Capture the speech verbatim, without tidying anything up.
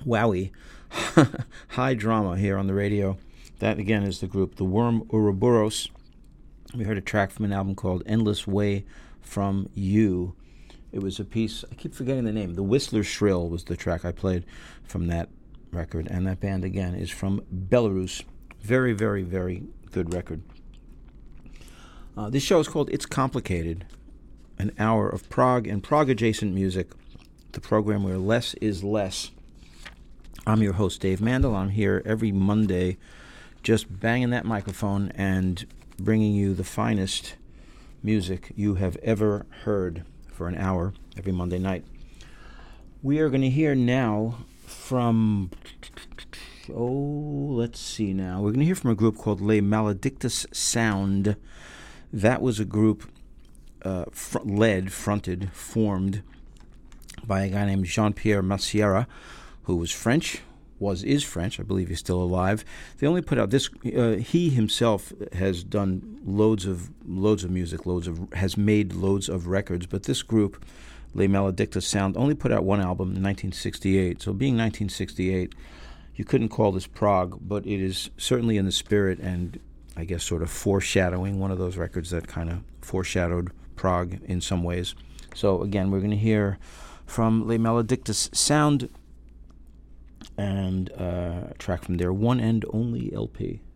Wowie. High drama here on the radio. That, again, is the group The Worm Ouroboros. We heard a track from an album called Endless Way From You. It was a piece, I keep forgetting the name. The Whistler Shrill was the track I played from that record. And that band, again, is from Belarus. Very, very, very good record. Uh, this show is called It's Complicated, an hour of Prague and Prague-adjacent music, the program where less is less. I'm your host, Dave Mandel. I'm here every Monday just banging that microphone and bringing you the finest music you have ever heard for an hour every Monday night. We are going to hear now from, oh, let's see now. We're going to hear from a group called Les Maledictus Sound. That was a group uh, fr- led, fronted, formed by a guy named Jean-Pierre Massiera, who was French, was, is French. I believe he's still alive. They only put out this, uh, he himself has done loads of, loads of music, loads of, has made loads of records, but this group, Les Maledictus Sound, only put out one album in nineteen sixty-eight. So being nineteen sixty-eight, you couldn't call this Prague, but it is certainly in the spirit and I guess sort of foreshadowing, one of those records that kind of foreshadowed Prague in some ways. So again, we're going to hear from Les Maledictus Sound and uh, a track from their one and only L P.